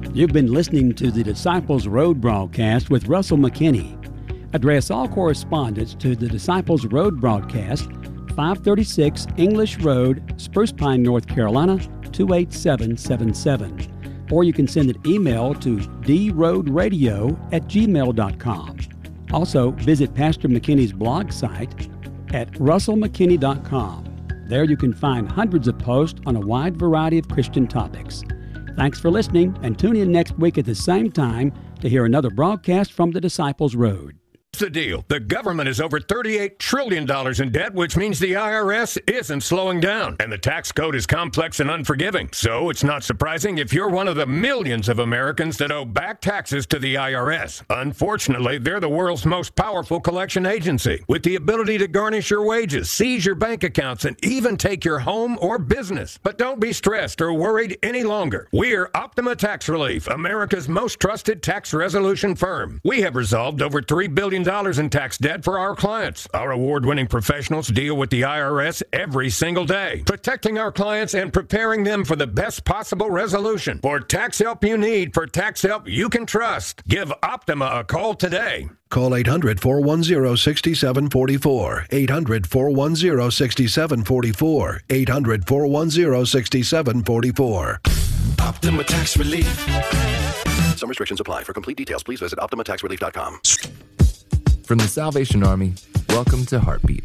You've been listening to the Disciples Road broadcast with Russell McKinney. Address all correspondence to the Disciples Road broadcast, 536 English Road, Spruce Pine, North Carolina, 28777. Or you can send an email to droadradio@gmail.com. Also, visit Pastor McKinney's blog site at russellmckinney.com. There you can find hundreds of posts on a wide variety of Christian topics. Thanks for listening, and tune in next week at the same time to hear another broadcast from the Disciples Road. The deal. The government is over $38 trillion in debt, which means the IRS isn't slowing down. And the tax code is complex and unforgiving. So it's not surprising if you're one of the millions of Americans that owe back taxes to the IRS. Unfortunately, they're the world's most powerful collection agency, with the ability to garnish your wages, seize your bank accounts, and even take your home or business. But don't be stressed or worried any longer. We're Optima Tax Relief, America's most trusted tax resolution firm. We have resolved over $3 billion in tax debt for our clients. Our award-winning professionals deal with the IRS every single day, protecting our clients and preparing them for the best possible resolution. For tax help you need, for tax help you can trust, give Optima a call today. Call 800-410-6744. 800-410-6744. 800-410-6744. Optima Tax Relief. Some restrictions apply. For complete details, please visit OptimaTaxRelief.com. From the Salvation Army, welcome to Heartbeat.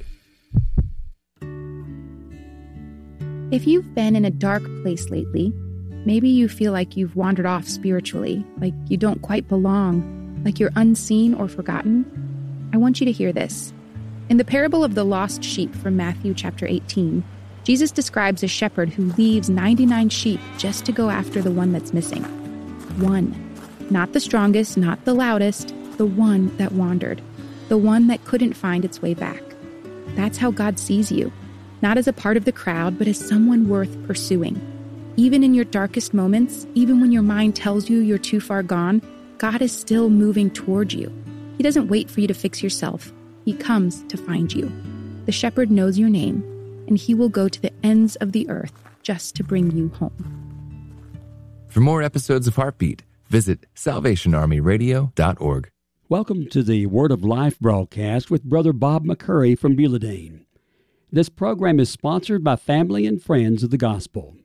If you've been in a dark place lately, maybe you feel like you've wandered off spiritually, like you don't quite belong, like you're unseen or forgotten, I want you to hear this. In the parable of the lost sheep from Matthew chapter 18, Jesus describes a shepherd who leaves 99 sheep just to go after the one that's missing. One. Not the strongest, not the loudest, the one that wandered. The one that couldn't find its way back. That's how God sees you, not as a part of the crowd, but as someone worth pursuing. Even in your darkest moments, even when your mind tells you you're too far gone, God is still moving toward you. He doesn't wait for you to fix yourself. He comes to find you. The shepherd knows your name, and he will go to the ends of the earth just to bring you home. For more episodes of Heartbeat, visit salvationarmyradio.org. Welcome to the Word of Life broadcast with Brother Bob McCurry from Buladine. This program is sponsored by Family and Friends of the Gospel.